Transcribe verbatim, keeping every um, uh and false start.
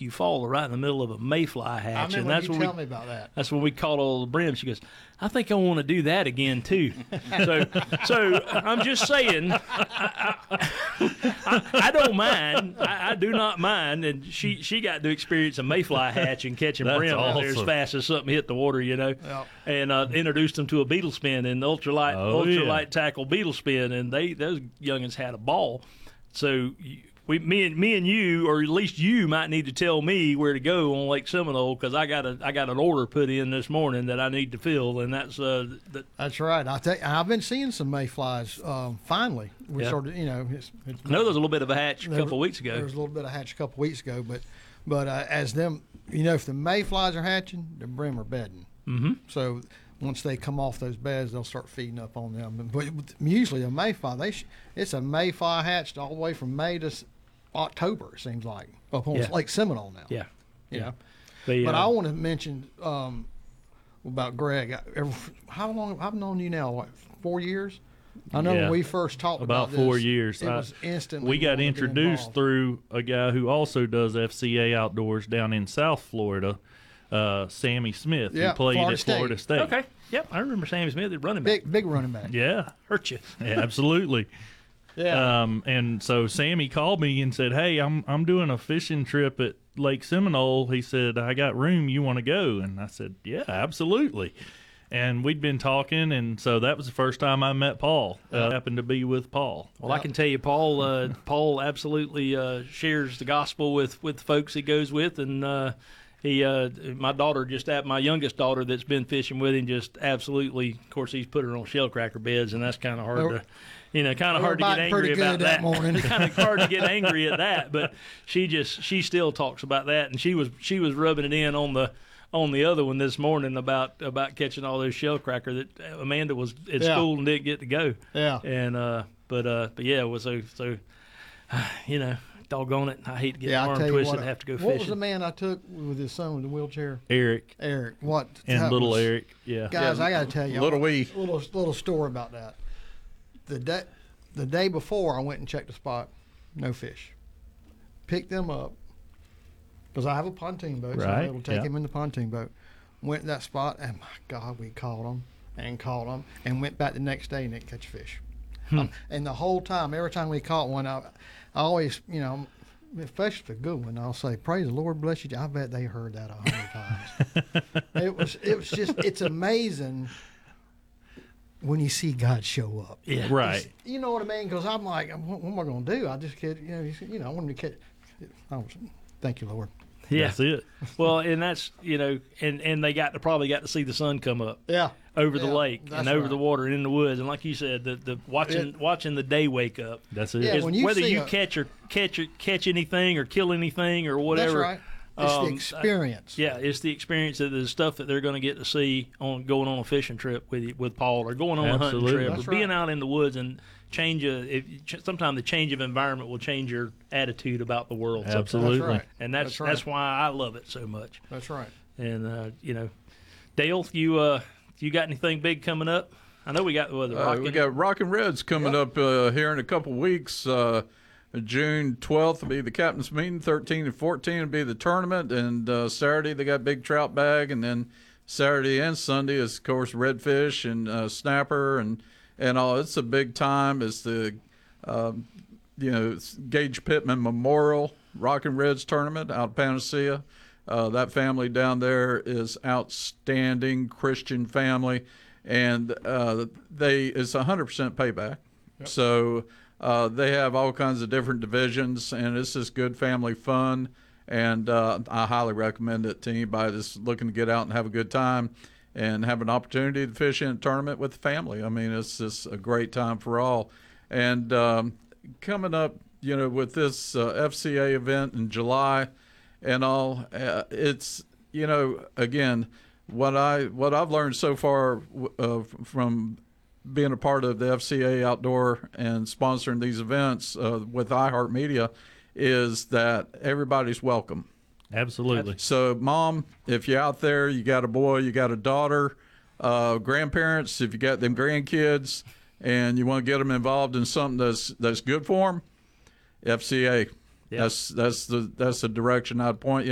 you fall right in the middle of a mayfly hatch. I and remember that's you when tell we, me about that. That's when we caught old Brim. She goes, I think I want to do that again too. so, so I'm just saying, I, I, I, I don't mind. I, I do not mind. And she, she got to experience a mayfly hatch and catching That's brim out there as awesome. fast as something hit the water, you know. Yep. And uh, introduced them to a beetle spin and the ultralight Oh, ultralight yeah. tackle beetle spin, and they those youngins had a ball. So. We, me and me and you, or at least you, might need to tell me where to go on Lake Seminole, because I got a I got an order put in this morning that I need to fill, and that's uh that, That's right. I tell you, I've been seeing some mayflies. Um, finally, we Yeah. started. You know, it's, it's, I know there was a little bit of a hatch a there couple of was- weeks ago. There was a little bit of hatch a couple weeks ago, but but uh, as them, you know, if the mayflies are hatching, the brim are bedding. Mm-hmm. So once they come off those beds, they'll start feeding up on them. But usually a mayfly, they sh- it's a mayfly hatched all the way from May to s- October. It seems like up on Yeah. Lake Seminole now. Yeah, You know? The, But uh, I want to mention um, about Greg. I, every, how long? I've known you now. What, four years? I know Yeah. when we first talked about, About four this, years. It I- was instantly. We got wanting to get introduced involved. through a guy who also does F C A outdoors down in South Florida, uh, Sammy Smith, Yeah, who played Florida at State. Florida State. okay. Yep, I remember Sammy Smith, the running back. big, big running back. Yeah, Hurt you. yeah, absolutely. Yeah. Um, and so Sammy called me and said, "Hey, I'm I'm doing a fishing trip at Lake Seminole." He said, "I got room. You want to go?" And I said, "Yeah, absolutely." And we'd been talking, and so that was the first time I met Paul. Uh, happened to be with Paul. Well, I can tell you, Paul. Uh, Paul absolutely uh, shares the gospel with with the folks he goes with, and uh, he, uh, my daughter, just at my youngest daughter that's been fishing with him, just absolutely. Of course, he's put her on shell cracker beds, and that's kind of hard They were- to, you know, kind they of were hard to get biting angry pretty about good that that. morning. kind of hard to get angry at that, but she just she still talks about that, and she was she was rubbing it in on the. on the other one this morning about about catching all those shell cracker that Amanda was at Yeah. school and didn't get to go. Yeah. And uh, but uh, but yeah, it was so so. You know, doggone it! I hate to get Yeah, my I arm tell you twisted what. and have to go what was the fishing. man I took with his son with the wheelchair? Eric Eric. What? and that little was- Eric. Yeah. Guys, Yeah, I got to tell you, little I- wee. little little story about that. The day the day before, I went and checked the spot, no fish. Picked them up because I have a pontoon boat, so Right, I'm able to take yeah. him in the pontoon boat. Went to that spot, and my God, we caught them and caught them, and went back the next day and didn't catch a fish. Hmm. Um, and the whole time, every time we caught one, I, I always, you know, especially if it's a good one, I'll say, "Praise the Lord, bless you." I bet they heard that a hundred times. It was, it was just, it's amazing when you see God show up. Yeah. Right. It's- you know what I mean? Because I'm like, what, what am I going to do? I just kid, you know, you, you know, I wanted to catch. I was, thank you, Lord. Yeah. That's it. Well, and that's you know, and and they got to probably got to see the sun come up Yeah. over the Yeah, lake that's and over right. the water and in the woods, and like you said, the the watching It- watching the day wake up. That's it. Yeah, Is when you whether see you a- catch or catch or catch anything or kill anything or whatever. That's right. It's um, the experience. Yeah, it's the experience of the stuff that they're going to get to see on going on a fishing trip with with Paul, or going on a hunting Absolutely. trip, That's or being right. out in the woods and change a. If, sometimes the change of environment will change your attitude about the world. sometimes. Absolutely. That's right. and that's That's right. that's why I love it so much. That's right. And uh, you know, Dale, you uh, you got anything big coming up? I know we got well, the Uh, Rockin'. we got Rockin' Reds coming up uh, here in a couple weeks. Uh, June twelfth will be the captain's meeting. thirteen and fourteen will be the tournament. And uh, Saturday they got big trout bag. And then Saturday and Sunday is, of course, redfish and uh, snapper and, and all. It's a big time. It's the, um, you know, it's Gage Pittman Memorial Rockin' Reds tournament out of Panacea. Uh, that family down there is outstanding Christian family. And uh, they it's one hundred percent payback. So uh, they have all kinds of different divisions, and it's just good family fun. And uh, I highly recommend it to anybody that's looking to get out and have a good time and have an opportunity to fish in a tournament with the family. I mean, it's just a great time for all. And um, coming up, you know, with this uh, F C A event in July and all, uh, it's, you know, again, what I what I've learned so far uh, from being a part of the F C A Outdoor and sponsoring these events uh, with iHeartMedia is that everybody's welcome. Absolutely. So, Mom, if you're out there, you got a boy, you got a daughter, uh, grandparents, if you got them grandkids, and you want to get them involved in something that's that's good for them, F C A. Yeah. That's that's the that's the direction I'd point you.